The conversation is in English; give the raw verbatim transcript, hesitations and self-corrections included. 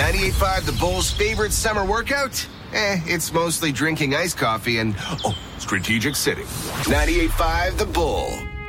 ninety-eight point five The Bull's favorite summer workout? Eh, it's mostly drinking iced coffee and, oh, strategic sitting. ninety-eight point five The Bull.